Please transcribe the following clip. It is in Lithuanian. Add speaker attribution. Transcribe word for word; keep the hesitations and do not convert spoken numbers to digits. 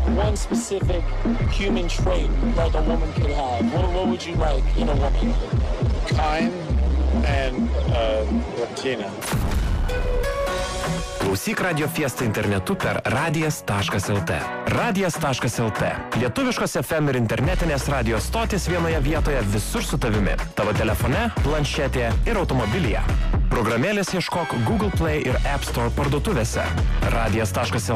Speaker 1: one specific human trait like a woman could have, what, what would you like in a woman?
Speaker 2: Kind and uh, Latina.
Speaker 3: Klausyk Radio Fiesta internetu per radijas taškas el te. radijas taškas el te. Lietuviškos F M ir internetinės radio stotis vienoje vietoje visur su tavimi. Tavo telefone, planšetėje ir automobilyje. Programėlės ieškok Google Play ir App Store parduotuvėse. radijas taškas el te.